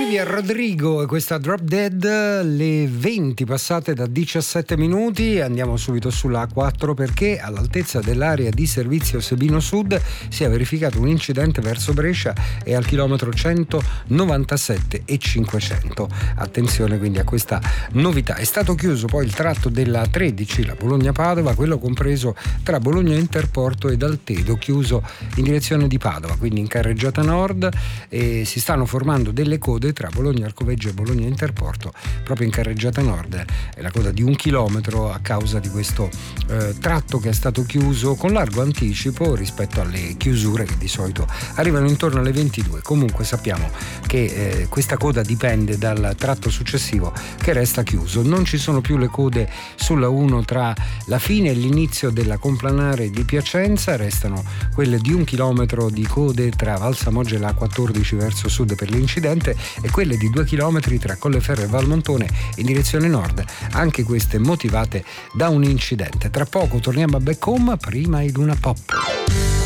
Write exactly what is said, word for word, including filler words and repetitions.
Olivia Rodrigo e questa Drop Dead, le venti passate da diciassette minuti. Andiamo subito sulla A quattro perché all'altezza dell'area di servizio Sebino Sud si è verificato un incidente verso Brescia e al chilometro centonovantasette e cinquecento. Attenzione quindi a questa novità. È stato chiuso poi il tratto della tredici, la Bologna-Padova, quello compreso tra Bologna Interporto ed Altedo, chiuso in direzione di Padova, quindi in carreggiata nord, e si stanno formando delle code tra Bologna Arcoveggio e Bologna Interporto proprio in carreggiata nord. È la coda di un chilometro a causa di questo eh, tratto che è stato chiuso con largo anticipo rispetto alle chiusure che di solito arrivano intorno alle ventidue. Comunque sappiamo che eh, questa coda dipende dal tratto successivo che resta chiuso. Non ci sono più le code sulla uno tra la fine e l'inizio della complanare di Piacenza, restano quelle di un chilometro di code tra Valsamoggia e la quattordici verso sud per l'incidente e quelle di due chilometri tra Colleferro e Valmontone in direzione nord, anche queste motivate da un incidente. Tra poco torniamo a Back Home, prima i Luna Pop.